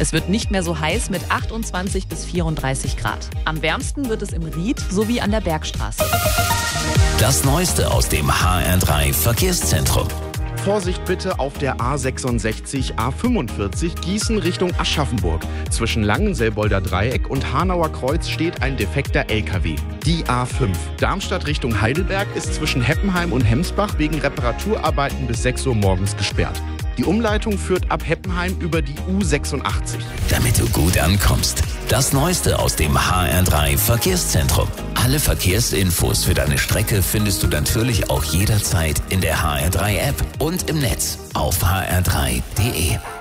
Es wird nicht mehr so heiß mit 28 bis 34 Grad. Am wärmsten wird es im Ried sowie an der Bergstraße. Das Neueste aus dem HR3 Verkehrszentrum. Vorsicht bitte auf der A66, A45 Gießen Richtung Aschaffenburg. Zwischen Langenselbolder Dreieck und Hanauer Kreuz steht ein defekter LKW. Die A5 Darmstadt Richtung Heidelberg ist zwischen Heppenheim und Hemsbach wegen Reparaturarbeiten bis 6 Uhr morgens gesperrt. Die Umleitung führt ab Heppenheim über die U86. Damit du gut ankommst. Das Neueste aus dem HR3 Verkehrszentrum. Alle Verkehrsinfos für deine Strecke findest du natürlich auch jederzeit in der HR3 App und im Netz auf hr3.de.